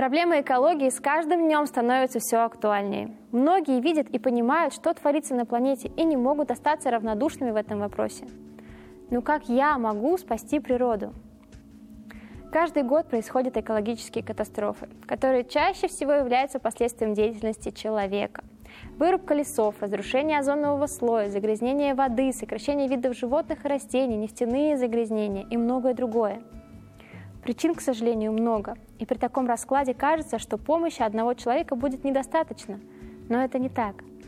Проблема экологии с каждым днем становится все актуальнее. Многие видят и понимают, что творится на планете, и не могут остаться равнодушными в этом вопросе. Но как я могу спасти природу? Каждый год происходят экологические катастрофы, которые чаще всего являются последствием деятельности человека. Вырубка лесов, разрушение озонового слоя, загрязнение воды, сокращение видов животных и растений, нефтяные загрязнения и многое другое. Причин, к сожалению, много, и при таком раскладе кажется, что помощи одного человека будет недостаточно. Но это не так.